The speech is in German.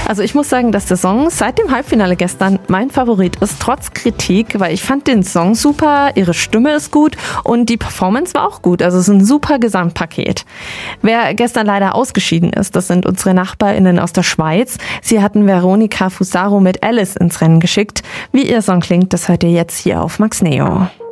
Also ich muss sagen, dass der Song seit dem Halbfinale gestern mein Favorit ist, trotz Kritik, weil ich fand den Song super, ihre Stimme ist gut und die Performance war auch gut. Also es ist ein super Gesamtpaket. Wer gestern leider ausgeschieden ist, das sind unsere NachbarInnen aus der Schweiz. Sie hatten Veronica Fusaro mit Alice ins Rennen geschickt. Wie ihr Song klingt, das hört ihr jetzt hier auf Max Neo.